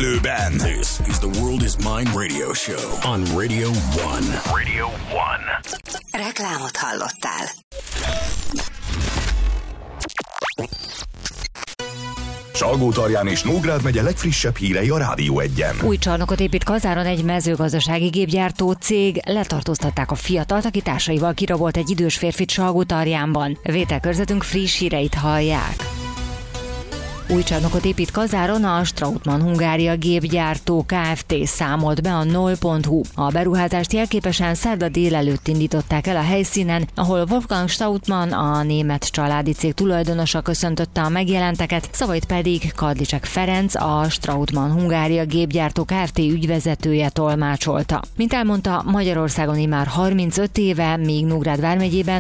élőben. This is the World is Mine Radio Show on Radio 1. Radio 1. Reklámot hallottál. Salgótarján és Nógrád megye legfrissebb hírei a Rádió 1-en. Új csarnokot épít Kazáron egy mezőgazdasági gépgyártó cég. Letartóztatták a fiatalt, aki társaival kirabolt egy idős férfit Salgótarjánban. Vételkörzetünk friss híreit hallják. Új csarnokot épít Kazáron a Strautmann Hungária gépgyártó Kft. Számolt be a NOL.hu. A beruházást jelképesen szerda délelőtt indították el a helyszínen, ahol Wolfgang Strautmann, a német családi cég tulajdonosa köszöntötte a megjelenteket, szavait pedig Kadlicsek Ferenc, a Strautmann Hungária gépgyártó Kft. Ügyvezetője tolmácsolta. Mint elmondta, Magyarországon immár 35 éve, míg Nógrád vármegyében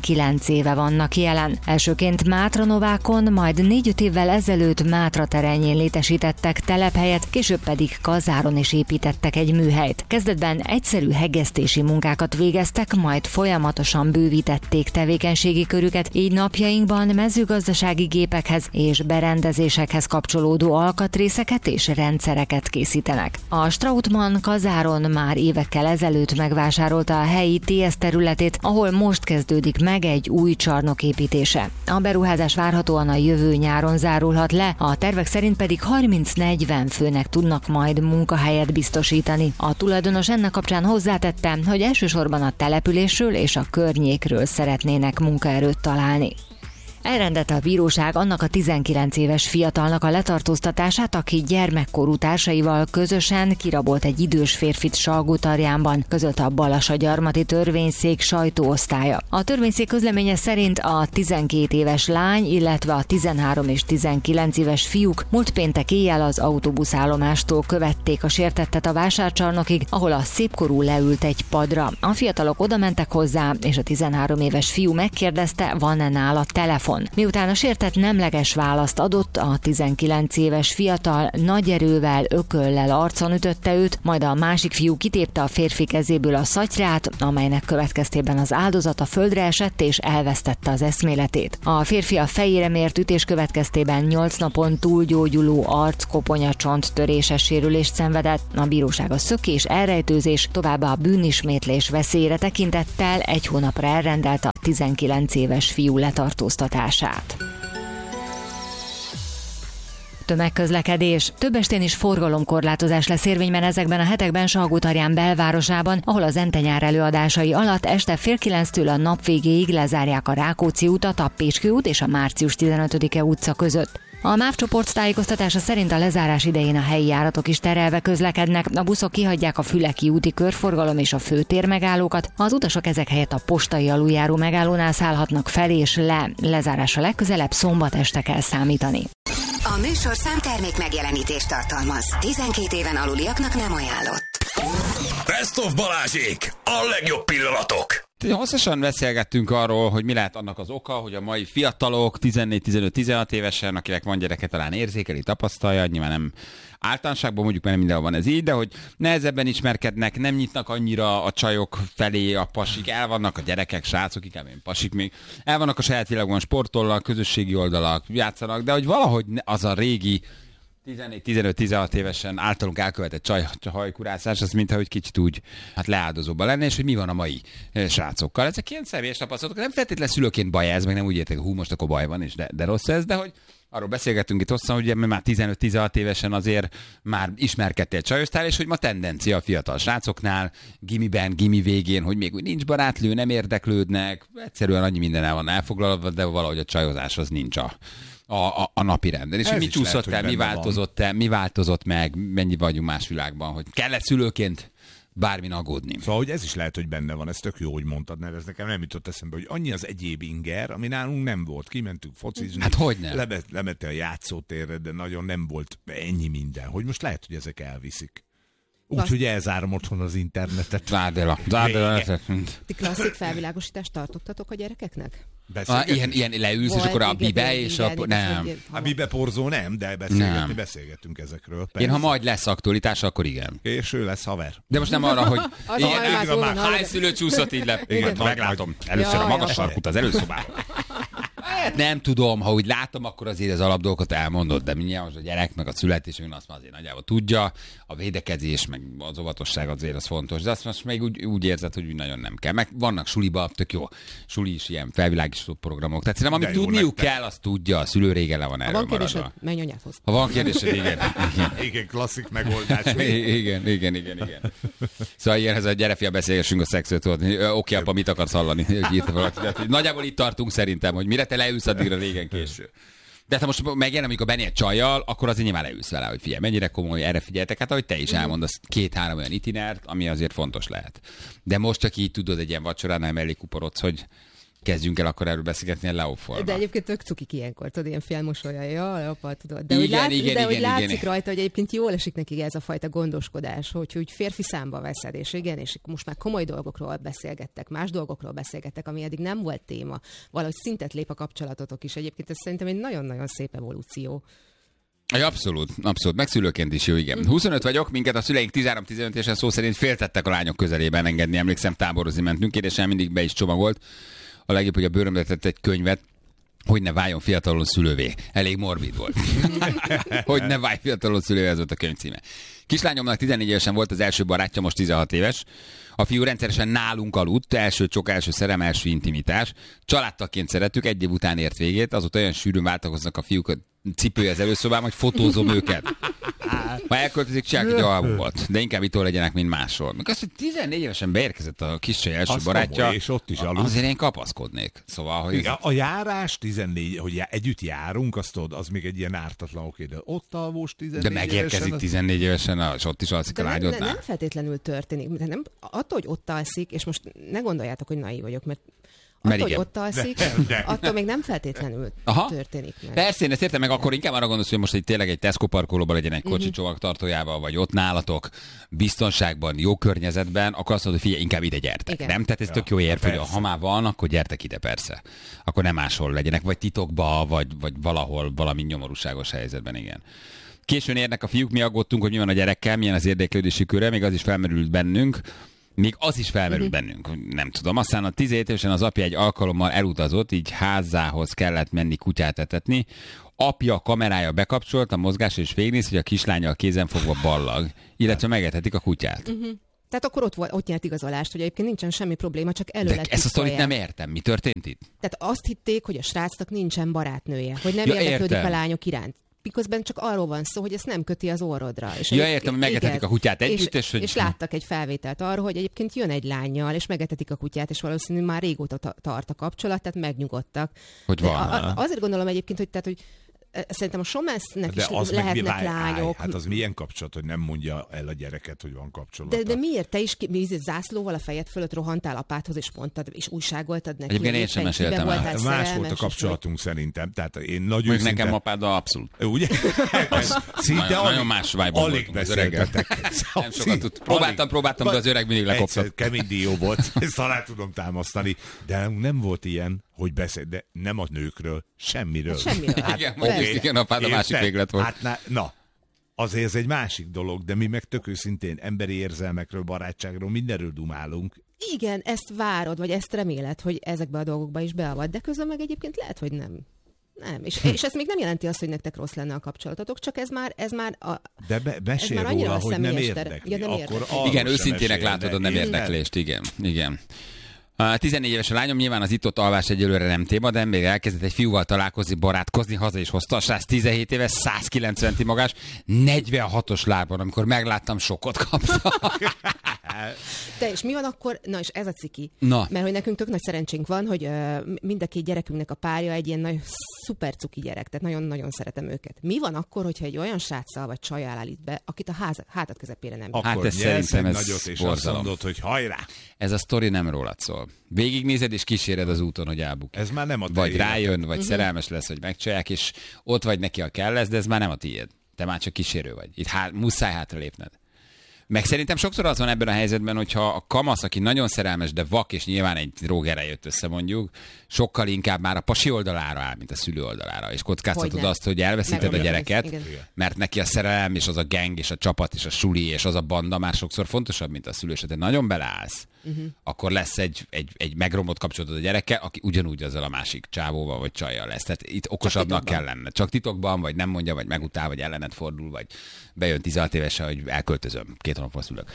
29 éve vannak jelen. Elsőként Mátranovákon, majd 4-5 évvel ezelőtt Mátra terenjén létesítettek telephelyet, később pedig Kazáron is építettek egy műhelyt. Kezdetben egyszerű hegesztési munkákat végeztek, majd folyamatosan bővítették tevékenységi körüket, így napjainkban mezőgazdasági gépekhez és berendezésekhez kapcsolódó alkatrészeket és rendszereket készítenek. A Strautmann Kazáron már évekkel ezelőtt megvásárolta a helyi TS területét, ahol most kezdődik meg egy új csarnok építése. A beruházás várhatóan a jövő nyáron zárulhat le, a tervek szerint pedig 30-40 főnek tudnak majd munkahelyet biztosítani. A tulajdonos ennek kapcsán hozzátette, hogy elsősorban a településről és a környékről szeretnének munkaerőt találni. Elrendelte a bíróság annak a 19 éves fiatalnak a letartóztatását, aki gyermekkorú társaival közösen kirabolt egy idős férfit Salgótarjánban, közölte a Balassagyarmati törvényszék sajtóosztálya. A törvényszék közleménye szerint a 12 éves lány, illetve a 13 és 19 éves fiúk múlt péntek éjjel az autóbuszállomástól követték a sértettet a vásárcsarnokig, ahol a szépkorú leült egy padra. A fiatalok odamentek hozzá, és a 13 éves fiú megkérdezte, van-e nála telefon. Miután a sértett nemleges választ adott, a 19 éves fiatal nagy erővel, ököllel arcon ütötte őt, majd a másik fiú kitépte a férfi kezéből a szatyrát, amelynek következtében az áldozat a földre esett és elvesztette az eszméletét. A férfi a fejére mért ütés következtében 8 napon túlgyógyuló arckoponya csonttöréses sérülést szenvedett. A bíróság a szökés, elrejtőzés, továbbá a bűnismétlés veszélyére tekintettel 1 hónapra elrendelte a 19 éves fiú letartóztatását. Tömegközlekedés. Több estén is forgalomkorlátozás lesz érvényben ezekben a hetekben Salgótarján belvárosában, ahol az Entenyár előadásai alatt este 8:30-től a nap végéig lezárják a Rákóczi utat, a Pécskő út és a Március 15-e utca között. A MÁV csoport tájékoztatása szerint a lezárás idején a helyi járatok is terelve közlekednek, a buszok kihagyják a Füleki úti körforgalom és a főtér megállókat, az utasok ezek helyett a postai aluljáró megállónál szállhatnak fel és le. Lezárásra legközelebb szombat este kell számítani. A műsorszám termék megjelenítést tartalmaz. 12 éven aluliaknak nem ajánlott. Best of Balázsék! A legjobb pillanatok! Hosszasan beszélgettünk arról, hogy mi lehet annak az oka, hogy a mai fiatalok 14-15-16 évesen, akinek van gyereke, talán érzékeli, tapasztalja, nyilván nem általánosságban mondjuk, mert nem mindenhol van ez így, de hogy nehezebben ismerkednek, nem nyitnak annyira a csajok felé, a pasik, el vannak a gyerekek, srácok, inkább én pasik még, el vannak a saját világban, sportolnak, közösségi oldalak, játszanak, de hogy valahogy az a régi 14-15-16 évesen általunk elkövetett csajkurászás, az mintha hogy kicsit úgy leáldozóban lenne, és hogy mi van a mai srácokkal. Ezek ilyen személyes tapasztalatok, nem feltétlenül szülőként baj ez, meg nem úgy értek, hogy most akkor baj van, és de rossz ez, de hogy arról beszélgettünk itt hosszan, hogy már 15-16 évesen azért már ismerkedtél csajosztál, és hogy ma tendencia a fiatal srácoknál, gimiben, gimi végén, hogy még úgy nincs barátlő, nem érdeklődnek, egyszerűen annyi minden el van elfoglalva, de valahogy a csajozás az nincs a napi renden. És hogy mi csúszott el, mi változott meg, mennyi vagyunk más világban, hogy kell-e szülőként bármin aggódni. Szóval, hogy ez is lehet, hogy benne van, ez tök jó, hogy mondtad, mert ez nekem nem jutott eszembe, hogy annyi az egyéb inger, ami nálunk nem volt. Kimentünk focizni, hát hogyne? Lemette a játszótérre, de nagyon nem volt ennyi minden. Hogy most lehet, hogy ezek elviszik. Úgyhogy elzárom otthon az internetet. Zárd el a Ti klasszik felvilágosítást tartottatok a gyerekeknek? Ilyen leülsz, és akkor a bibe, és a... Nem. A bibe porzó nem, de beszélgettünk ezekről. Persze. Én, ha majd lesz aktualitás, akkor igen. És ő lesz haver. De most nem arra, hogy hány szülő csúszott így le. Igen, meglátom. Először a magas sarkút az előszobában. Hát nem tudom, ha úgy látom, akkor azért az alapdolgokat elmondod, de mindjárt most a gyerek, meg a születés, azt már azért nagyjából tudja, a védekezés, meg az óvatosság azért az fontos, de azt most még úgy érzed, hogy úgy nagyon nem kell. Meg vannak suliba, tök jó, suli is ilyen felvilágosító programok. Tehát szerintem, amit tudniuk kell, azt tudja, a szülő régen le van erről maradva. Ha van kérdésed, menj anyádhoz. Ha van kérdésed, igen. Igen, klasszik megoldás. Igen. Szóval ilyen, ez a gyere fia, beszélgessünk a szexről, tudod. Oké, apa, mit akarsz hallani? Nagyjából itt tartunk szerintem, hogy mire te leülsz, addigra régen késő. De ha most megjelenik a Benni egy csajjal, akkor azért nyilván leülsz vele, hogy figyelj, mennyire komoly, erre figyeltek. Hát ahogy te is elmondasz, 2-3 olyan itinert, ami azért fontos lehet. De most csak így tudod egy ilyen vacsoránál mellé kuporodsz, hogy kezdjünk el akkor erről beszélgetni a Leofolva. De egyébként tök cukik ilyenkor, tudod, ilyen félmosolya, apa, tudod. De igen, hogy látszik rajta, hogy egyébként jól esik neki ez a fajta gondoskodás, hogy úgy férfi számba veszed, és igen, és most már komoly dolgokról beszélgettek, más dolgokról beszélgettek, ami eddig nem volt téma. Valahogy szintet lép a kapcsolatotok is. Egyébként ez szerintem egy nagyon-nagyon szép evolúció. Abszolút. Meg szülőként is jó, igen. 25 vagyok, minket a szüleink 13-15 évesen szó szerint féltettek a lányok közelében engedni. Emlékszem, táborozni mentünk, kérdésen mindig be is csomagolt. A legjobb, hogy a bőrömre tett egy könyvet, hogy ne váljon fiatalon szülővé. Elég morbid volt. Hogy ne válj fiatalon szülővé, ez volt a könyv címe. Kislányomnak 14 évesen volt az első barátja, most 16 éves. A fiú rendszeresen nálunk aludt, első csok, első szerelem, első intimitás. Családtagként szerettük, egy év után ért végét, azóta olyan sűrűn váltakoznak a fiúk cipője az előszobában, hogy fotózom őket. Ha elköltözik, csinálják egy albumot, de inkább itt legyenek, mint máshol. Meg azt, hogy 14 évesen beérkezett a kiscsaj első barátja, komoly, és ott is aludt. Azért én kapaszkodnék. Szóval, hogy a járás 14, hogy együtt járunk, azt tudod, az még egy ilyen ártatlan oké, de ott alvós 14 de megérkezik évesen, 14 évesen, és ott is alszik a lányodnál. Nem feltétlenül történik. De nem, attól, hogy ott alszik, és most ne gondoljátok, hogy naív vagyok, mert attól, hogy ott alszik, attól még nem feltétlenül történik meg. Persze, én ezt értem, meg akkor inkább arra gondolsz, hogy most egy tényleg egy Tesco parkolóban legyen egy kocsi csomagtartójával, vagy ott nálatok, biztonságban, jó környezetben, akkor azt mondod, hogy figyelj, inkább ide gyertek. Igen. Nem? Tehát ez tök jó érv, hogy ha már van, akkor gyertek ide, persze. Akkor nem máshol legyenek, vagy titokba, vagy valahol, valami nyomorúságos helyzetben, igen. Későn érnek a fiúk, mi aggódtunk, hogy mi van a gyerekkel, milyen az érdeklődési köre, még az is felmerült bennünk. Nem tudom. Aztán a 17 évesen az apja egy alkalommal elutazott, így házához kellett menni kutyát etetni. Apja kamerája bekapcsolt, a mozgás és végignéz, hogy a kislányal kézenfogva ballag, illetve megetetik a kutyát. Tehát akkor ott nyert igazolást, hogy egyébként nincsen semmi probléma, csak elő lett ezt a sztorit nem értem. Mi történt itt? Tehát azt hitték, hogy a srácnak nincsen barátnője, hogy nem érdeklődik a lányok iránt. Miközben csak arról van szó, hogy ezt nem köti az orrodra. És értem, hogy megetetik a kutyát együtt, és láttak egy felvételt arról, hogy egyébként jön egy lánnyal, és megetetik a kutyát, és valószínűleg már régóta tart a kapcsolat, tehát megnyugodtak. Hogy van. Azért gondolom egyébként, hogy szerintem a showmansznek is lehetnek lányok. Hát az milyen kapcsolat, hogy nem mondja el a gyereket, hogy van kapcsolat. De miért? Te is zászlóval a fejed fölött rohantál apádhoz, és mondtad, és újságoltad neki. Egyébként én sem meséltem el. Más volt a kapcsolatunk szerintem. Tehát én nagyon őszinte... Nekem apáddal abszolút. Ugye? Nagyon más vibe volt. Alig beszélgetek. Nem sokat próbáltam, de az öreg mindig lekopszott. Kemény dió volt, ezt alá tudom támasztani. De nem volt ilyen, hogy beszél, de nem a nőkről, semmiről. Igen, apád a másik véglet volt. Na, azért ez egy másik dolog, de mi meg tök őszintén emberi érzelmekről, barátságról, mindenről dumálunk. Igen, ezt várod, vagy ezt reméled, hogy ezekbe a dolgokba is beavad, de közben meg egyébként lehet, hogy nem. Nem. És ez még nem jelenti azt, hogy nektek rossz lenne a kapcsolatotok, csak ez már de mesél róla, hogy nem érdekli. Igen, őszintének látod a nem érdeklést, igen. 14 éves a lányom, nyilván az itt-ott alvás egyelőre nem téma, de még elkezdett egy fiúval találkozni, barátkozni, haza is hozta a srác, 17 éves, 190 cm magás, 46-os lábon, amikor megláttam, sokkot kaptam. De és mi van akkor? Na és ez a ciki. Na. Mert hogy nekünk tök nagy szerencsénk van, hogy mind a két gyerekünknek a párja egy ilyen nagy szuper cuki gyerek, tehát nagyon-nagyon szeretem őket. Mi van akkor, hogyha egy olyan sráccal vagy csajjal állít be, akit a hátad közepére nem bír? Akkor szerintem ez nagyot, és azt mondod, hogy hajrá! Ez a sztori nem rólad szól. Végignézed és kíséred az úton, hogy elbukik. Ez már nem a vagy rájön, vagy szerelmes lesz, hogy megcsalják, és ott vagy neki, ha kell lesz, de ez már nem a tiéd. Te már csak kísérő vagy. Itt muszáj hátra lépned. Meg szerintem sokszor az van ebben a helyzetben, hogyha a kamasz, aki nagyon szerelmes, de vak, és nyilván egy drógerre jött össze mondjuk, sokkal inkább már a pasi oldalára áll, mint a szülő oldalára. És kockáztatod azt, hogy elveszíted a gyereket, mert neki a szerelem, és az a gang, és a csapat, és a suli, és az a banda már sokszor fontosabb, mint a szülő. És te nagyon beleállsz. akkor lesz egy megromlott kapcsolatod a gyerekkel, aki ugyanúgy azzal a másik csávóval vagy csajjal lesz. Tehát itt okosabbnak kell lenne. Csak titokban, vagy nem mondja, vagy megutál, vagy ellenet fordul, vagy bejön 16 évesen, hogy elköltözöm. 2 hónap szülök.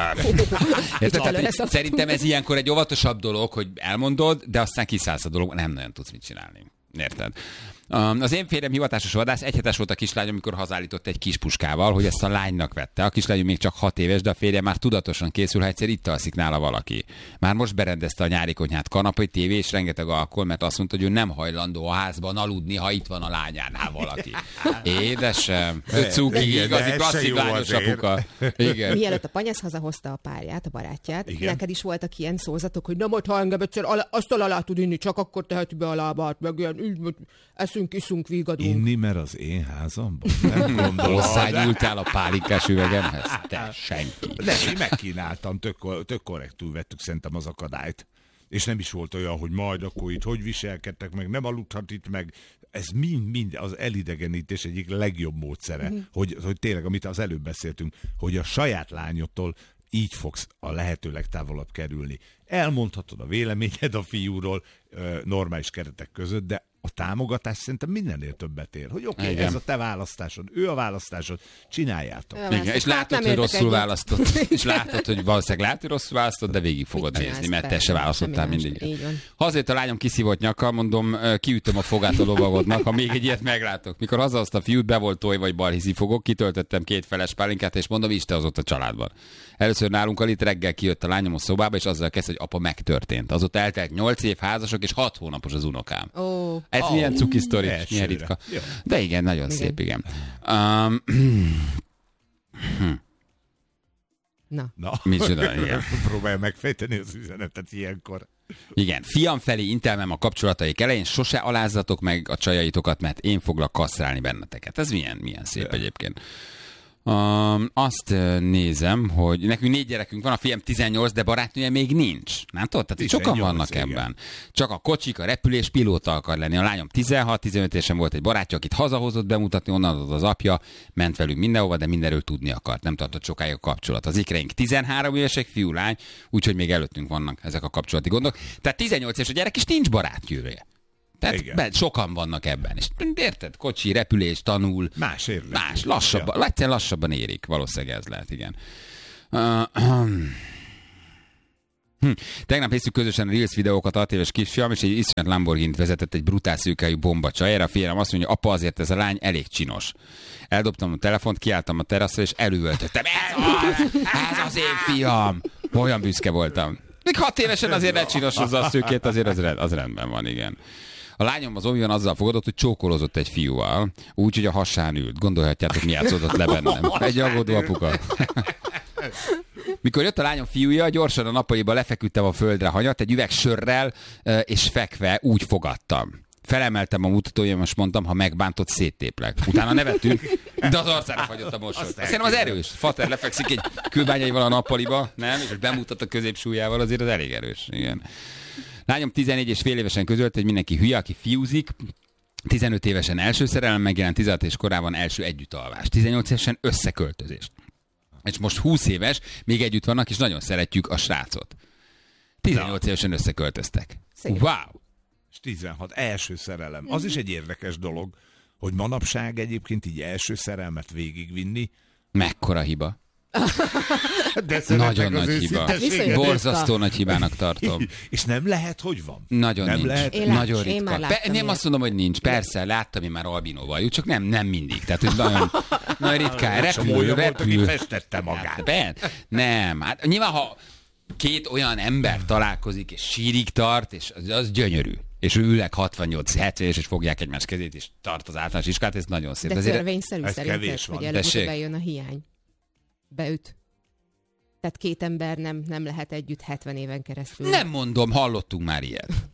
Szerintem ez ilyenkor egy óvatosabb dolog, hogy elmondod, de aztán kiszállsz a dolog, nem nagyon tudsz mit csinálni. Érted? Az én férjem hivatásos vadász, 1 hetes volt a kislányom, amikor hazállított egy kis puskával, hogy ezt a lánynak vette. A kislányom még csak 6 éves, de a férje már tudatosan készül, ha egyszer itt alszik nála valaki. Már most berendezte a nyári konyhát, kanapé, tévé és rengeteg alkohol, mert azt mondta, hogy ő nem hajlandó a házban aludni, ha itt van a lányánál valaki. Édesem, cuki, igazi klasszik lányos apuka. Igen. Mielőtt a panyasz hazahozta a párját, a barátját, neked is voltak ilyen szózatok, hogy nem, ha engem egyszer azt alá tud inni, csak akkor teheti be a lábát, meg ilyen, eszünk, iszunk, vígadunk. Inni, mert az én házamban? Nem gondolom. Hozzágyúltál a pálinkás üvegemhez? Te senki. De én megkínáltam, tök korrektül vettük szerintem az akadályt. És nem is volt olyan, hogy majd akkor itt hogy viselkedtek meg, nem aludhat itt meg. Ez mind az elidegenítés egyik legjobb módszere, hogy tényleg, amit az előbb beszéltünk, hogy a saját lányodtól így fogsz a lehető legtávolabb kerülni. Elmondhatod a véleményed a fiúról normális keretek között, de a támogatás szerintem mindennél többet ér. Hogy oké, ez a te választásod, ő a választásod, csináljátok. Igen, és látod, hogy rosszul választott. És látod, hogy valószínűleg látod, hogy rosszul választott, de végig fogod nézni, mert te se választottál mindig. Ha azért a lányom kiszívott nyaka, mondom, kiütöm a fogát a lovagodnak, ha még egy ilyet meglátok. Mikor hazahozta a fiút, be volt toj vagy balhizi fogok, kitöltöttem 2 feles pálinkát, és mondom, Isten az ott a családban. Először nálunk alig reggel kijött a lányom a szobába, és azzal kezdte, hogy apa megtörtént. Azóta eltelt 8 év házasok, és 6 hónapos az unokám. Ez milyen cuki sztori, milyen ritka. Jó. De igen, nagyon szép, igen. Na. Micsoda, igen. Próbálja megfejteni az üzenetet ilyenkor. Igen, fiam felé intelmem a kapcsolataik elején, sose alázzatok meg a csajaitokat, mert én foglak kasszrálni benneteket. Ez milyen szép egyébként. Azt nézem, hogy nekünk 4 gyerekünk van, a fiam 18, de barátnője még nincs. Nem tudod? Tehát sokan vannak ebben. Csak a kocsik, a repülés, pilóta akar lenni. A lányom 16-15 évesen volt egy barátja, akit hazahozott bemutatni, onnan adott az apja, ment velünk mindenhova, de mindenről tudni akart. Nem tartott sokáig a kapcsolat. Az ikreink 13 évesek, fiú, lány, úgyhogy még előttünk vannak ezek a kapcsolati gondok. Tehát 18 éves a gyerek, és nincs barátjőre. Tehát sokan vannak ebben. És érted? Kocsi, repülés, tanul. Más, lassabban érik. Valószínűleg ez lehet, igen. Tegnap néztük közösen a Reels videókat, 6 éves kisfiam, és egy iszonyat Lamborghini-t vezetett egy brutál szőkehajú bombacsa. Erre a férjem azt mondja, apa, azért ez a lány elég csinos. Eldobtam a telefont, kiálltam a teraszra, és előöltöttem. Ez az én fiam! Olyan büszke voltam. Még 6 évesen azért ne csinosozza a szőkét, azért az rendben van, igen. A lányom az olyan azzal fogadott, hogy csókolózott egy fiúval, úgy, hogy a hasán ült. Gondolhatjátok, mi játszódott le bennem. Egy aggódó apuka. Mikor jött a lányom fiúja, gyorsan a nappaliba lefeküdtem a földre hanyat, egy üveg sörrel, és fekve úgy fogadtam. Felemeltem a mutatójam, és mondtam, ha megbántott, széttéplek. Utána nevettünk, de az arcára fagyott a mosoly. Szerintem az erős. Fater lefekszik egy kőbányaival a nappaliba, nem? És bemutat a középsúlyával, azért az elég erős. Igen. Lányom 14 és fél évesen közölt, hogy mindenki hülye, aki fiúzik. 15 évesen első szerelem megjelent, 16 és korában első együttalvás. 18 évesen összeköltözést. És most 20 éves, még együtt vannak, és nagyon szeretjük a srácot. 18 évesen összeköltöztek. Szép. Wow! És 16, első szerelem. Az is egy érdekes dolog, hogy manapság egyébként így első szerelmet végigvinni. Mekkora hiba. De nagyon nagy hiba. Borzasztó nagy hibának tartom. És nem lehet, hogy van? Nagyon nem nincs. Lehet? Nagyon ritka. Nem azt mondom, hogy nincs. Persze, láttam én már albinóval, csak nem mindig. Tehát, hogy nagyon ritkán. Repül. Festette magát. Nem. Hát nyilván, ha 2 olyan ember találkozik, és sírig tart, és az gyönyörű. És ülnek 68-70 és fogják egymás kezét, és tart az általános iskát, ez nagyon szép. De törvényszerű szerinted, van. hogy előbb bejön a hiány. Beüt. Tehát 2 ember nem lehet együtt 70 éven keresztül. Nem mondom, hallottunk már ilyet.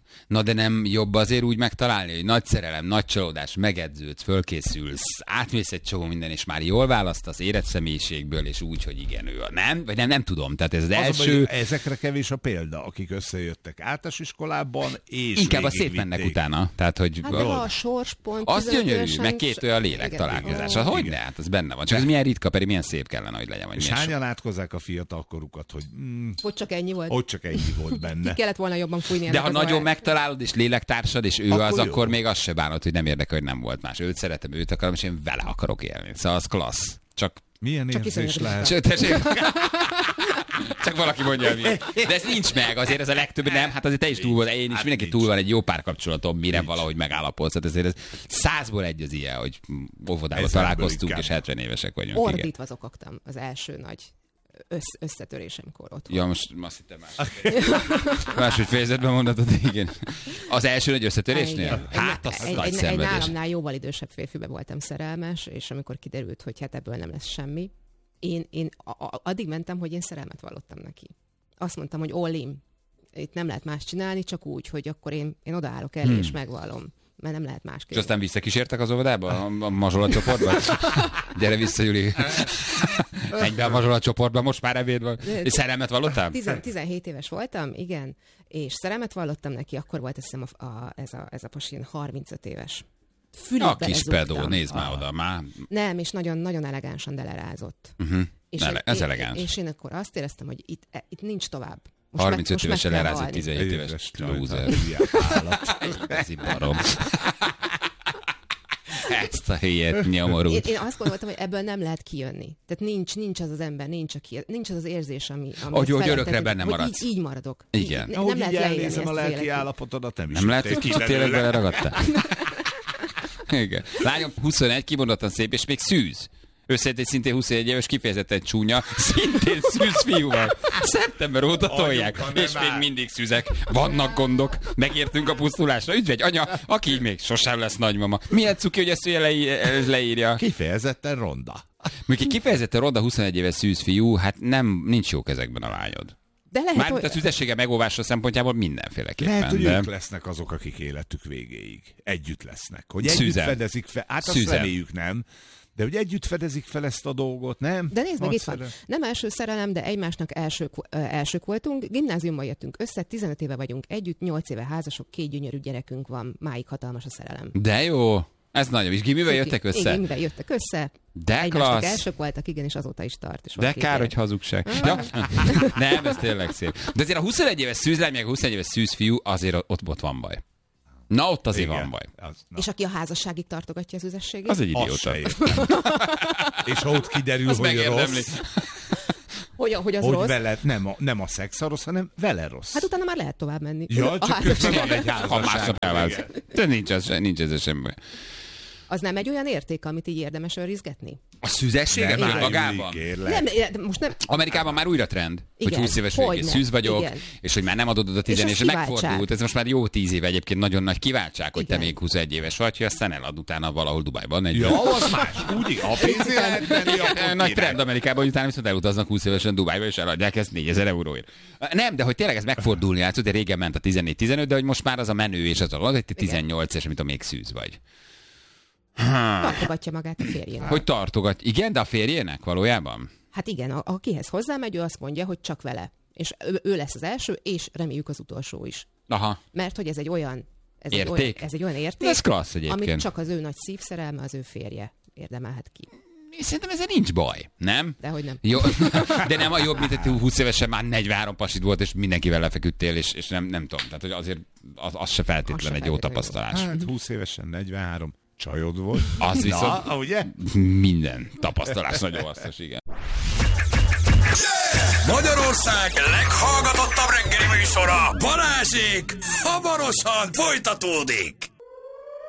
Na de nem jobb azért úgy megtalálni, hogy nagy szerelem, nagy csalódás, megedződsz, fölkészülsz, átmész egy csomó minden, és már jól választasz érett személyiségből, és úgy, hogy igen, ő. Nem? Vagy nem tudom. Tehát ez az első... Baj, ezekre kevés a példa, akik összejöttek általános iskolában, és inkább a szétmennek utána. Tehát, hogy... Hát de a sorspont... Az gyönyörű, meg két olyan lélek találkozása. Hogy ne? Hát az benne van. Csak ez milyen ritka, pedig milyen szép kellene, hogy legyen. És hányan átkozzák a fiatalkorukat, hogy... Ott csak ennyi volt. Ott csak ennyi volt benne. Ki kellett volna jobban fújni. De ha nagyon megtalálod, és lélektársad, és ő az, jó. akkor még azt se bánod, hogy nem érdekel, hogy nem volt más. Őt szeretem, őt akarom, és én vele akarok élni. Szóval az klassz. Csak milyen érzés lehet? Csak valaki mondja, hogy de ez nincs meg, azért ez a legtöbb, nem? Hát azért te is túl vagy, én is, mindenki túl van egy jó párkapcsolatom, mire valahogy megállapodsz. Hát ezért ez 100-ból egy az ilyen, hogy óvodában találkoztunk, és 70 évesek vagyunk. Ordítva zokogtam az első nagy összetörésemkor ott. Ja, most azt hittem máshogy fejezetben mondatod, igen. Az első nagy összetörésnél? Hát az nagy szenvedés. Egy nálamnál jóval idősebb férfibe voltam szerelmes, és amikor kiderült, hogy hát ebből nem lesz semmi, én addig mentem, hogy én szerelmet vallottam neki. Azt mondtam, hogy all in. Itt nem lehet más csinálni, csak úgy, hogy akkor én odaállok elé, és megvallom. Mert nem lehet másképp. És aztán visszakísértek az óvodába? A mazsola csoportban? Gyere vissza, Juli. Menj be a mazsola csoportba, most már ebéd van. És szerelmet vallottál? 17 éves voltam, igen. És szerelmet vallottam neki, akkor volt azt hiszem ez a pasi 35 éves. A kis pedó, nézd már oda, már. Nem, és nagyon elegánsan delerázott. És ez elegáns. És én akkor azt éreztem, hogy itt nincs tovább. 35 évesen lerázott 17 éves lúzer. Ez barom. Ezt a helyet nyomorult. Én azt gondoltam, hogy ebből nem lehet kijönni. Tehát nincs az az ember, nincs az az érzés, ami hogy örökre benne maradsz. Így maradok. Igen. Nem lehet leírni a lelki állapotodat, nem is. Nem lehet, hogy kicsit tényleg beleragadtál. Igen. Lányom 21, kimondottan szép, és még szűz. Összejött egy szintén 21 éves, kifejezetten csúnya, szintén szűz fiúval. Szeptember óta tolják, és még mindig szűzek. Vannak gondok, megértünk a pusztulásra. Üdv egy anya, aki még sosem lesz nagymama. Milyen cuki, hogy ezt leírja? Kifejezetten ronda. Mondjuk kifejezetten ronda 21 éves szűz fiú, hát nincs jó kezekben a lányod. Mármint a szüzessége megóvása szempontjából mindenféleképpen. Lehet, hogy ők lesznek azok, akik életük végéig. Együtt lesznek. Hogy együtt fedezik fel. Hát azt reméljük, nem? De hogy együtt fedezik fel ezt a dolgot, nem? De nézd meg, itt van. Nem első szerelem, de egymásnak elsők voltunk. Gimnáziumban jöttünk össze, 15 éve vagyunk együtt, 8 éve házasok, 2 gyönyörű gyerekünk van, máig hatalmas a szerelem. De jó! Ez nagyon. És gimivel jöttek össze? Igen, gimivel jöttek össze. De egymásnak elsők voltak, igen, és azóta is tart. És de kár, hogy hazugság. Ja? Nem, ez tényleg szép. De azért a 21 éves szűzlány, meg a 21 éves szűzfiú, azért ott van baj. Na, ott azért van baj. És aki a házasságig tartogatja az üzességét? Az egy idióta. És ha ott kiderül, az hogy rossz. Hogy az rossz? Veled nem a szex a rossz, hanem vele rossz. Hát utána már lehet tovább menni. Ja, csak közben van egy házasság. Ha másnap elválsz. De nincs ez semmi. Az nem egy olyan érték, amit így érdemes őrizgetni? A szüzességet már magában? Most nem. Amerikában már újra trend, igen, hogy 20 éves végig szűz vagyok, igen. És hogy már nem adod a 10 és megfordult. Ez most már jó 10 éve egyébként nagyon nagy kiváltság, hogy igen. Te még 21 éves vagy, hogy aztán elad utána valahol Dubájban. Ja, az más. Úgy, a pénzé lehet menni, akkor nagy trend Amerikában, hogy utána viszont elutaznak 20 évesen Dubájba, és eladják ezt 4000 euróért. Nem, de hogy tényleg ez megfordulni látszott, de régen ment a 14-15, de hogy most már az a menő, és az a 18-es, amit a még szűz vagy. Tartogatja magát a férjének. Hogy tartogatja? Igen, de a férjének valójában? Hát igen, akihez hozzámegy, ő azt mondja, hogy csak vele. És ő lesz az első, és reméljük az utolsó is. Aha. Mert hogy ez egy olyan érték. Ez egy olyan érték, ez klassz egyébként. Amit csak az ő nagy szívszerelme, az ő férje érdemelhet ki. Szerintem ezzel nincs baj, nem? Dehogy nem. Jó, de nem a jobb, mint hogy 20 évesen már 43 pasid volt, és mindenkivel lefeküdtél, és nem tudom. Tehát hogy azért az se feltétlen egy jó tapasztalás. Hát 20 évesen 43 csajod volt. Az viszont ugye? Minden tapasztalás nagyon hasznos, igen. Magyarország leghallgatottabb reggeli műsora, Balázsék hamarosan folytatódik.